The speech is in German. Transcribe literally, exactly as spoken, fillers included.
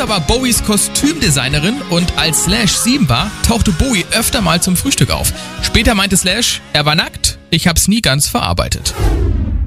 Mutter war Bowies Kostümdesignerin und als Slash sieben war, tauchte Bowie öfter mal zum Frühstück auf. Später meinte Slash, er war nackt, ich hab's nie ganz verarbeitet.